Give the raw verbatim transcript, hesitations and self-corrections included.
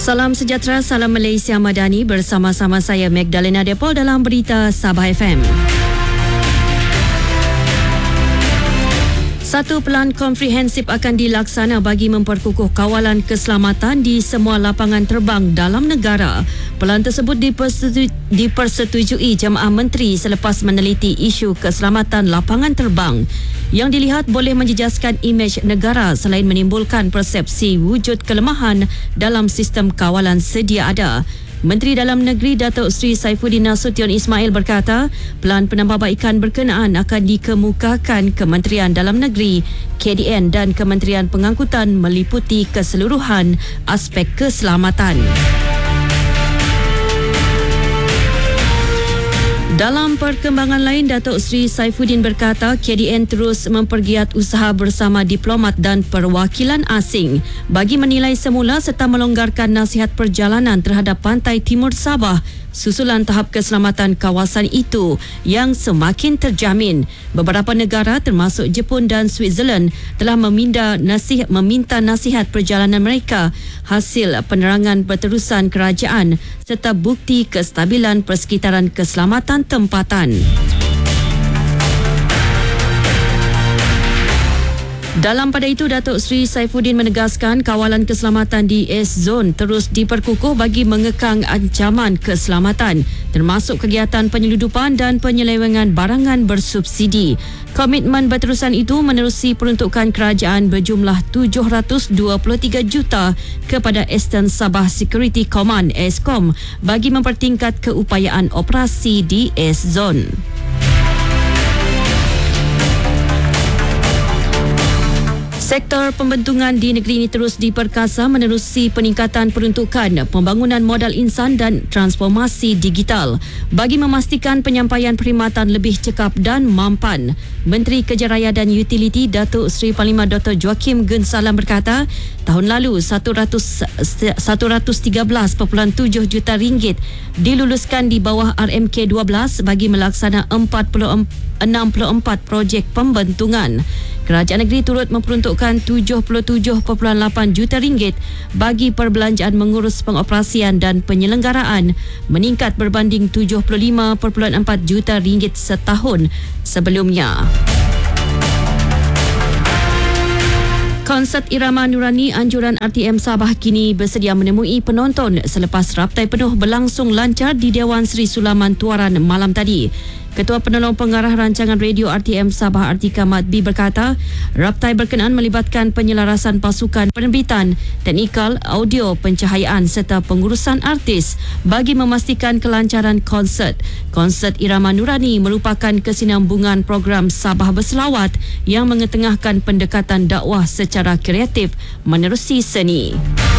Salam sejahtera, salam Malaysia Madani, bersama-sama saya Magdalena Depol dalam Berita Sabah F M. Satu pelan komprehensif akan dilaksana bagi memperkukuh kawalan keselamatan di semua lapangan terbang dalam negara. Pelan tersebut dipersetujui, dipersetujui Jemaah Menteri selepas meneliti isu keselamatan lapangan terbang yang dilihat boleh menjejaskan imej negara selain menimbulkan persepsi wujud kelemahan dalam sistem kawalan sedia ada. Menteri Dalam Negeri Datuk Seri Saifuddin Nasution Ismail berkata, pelan penambahbaikan berkenaan akan dikemukakan Kementerian Dalam Negeri, K D N dan Kementerian Pengangkutan meliputi keseluruhan aspek keselamatan. Dalam perkembangan lain, Datuk Seri Saifuddin berkata K D N terus mempergiat usaha bersama diplomat dan perwakilan asing bagi menilai semula serta melonggarkan nasihat perjalanan terhadap pantai timur Sabah susulan tahap keselamatan kawasan itu yang semakin terjamin. Beberapa negara termasuk Jepun dan Switzerland telah meminta nasihat, meminta nasihat perjalanan mereka hasil penerangan berterusan kerajaan serta bukti kestabilan persekitaran keselamatan tempatan. Dalam pada itu, Datuk Seri Saifuddin menegaskan kawalan keselamatan di East Zone terus diperkukuh bagi mengekang ancaman keselamatan termasuk kegiatan penyeludupan dan penyelewengan barangan bersubsidi. Komitmen berterusan itu menerusi peruntukan kerajaan berjumlah tujuh ratus dua puluh tiga juta kepada Eastern Sabah Security Command E S C O M bagi mempertingkat keupayaan operasi di East Zone. Sektor pembentungan di negeri ini terus diperkasa menerusi peningkatan peruntukan, pembangunan modal insan dan transformasi digital bagi memastikan penyampaian perkhidmatan lebih cekap dan mampan. Menteri Kerja Raya dan Utiliti Datuk Seri Panglima Doktor Joaquim Gunsalam berkata, tahun lalu satu ratus tiga belas perpuluhan tujuh juta ringgit diluluskan di bawah R M K dua belas bagi melaksana enam puluh empat projek pembentungan. Kerajaan negeri turut memperuntukkan tujuh puluh tujuh perpuluhan lapan juta ringgit bagi perbelanjaan mengurus pengoperasian dan penyelenggaraan, meningkat berbanding tujuh puluh lima perpuluhan empat juta ringgit setahun sebelumnya. Konsert Irama Nurani Anjuran R T M Sabah kini bersedia menemui penonton selepas raptai penuh berlangsung lancar di Dewan Seri Sulaman Tuaran malam tadi. Ketua Penolong Pengarah Rancangan Radio R T M Sabah Artika Madbi berkata, raptai berkenaan melibatkan penyelarasan pasukan penerbitan, teknikal, audio, pencahayaan serta pengurusan artis bagi memastikan kelancaran konsert. Konsert Irama Nurani merupakan kesinambungan program Sabah Berselawat yang mengetengahkan pendekatan dakwah secara kreatif menerusi seni.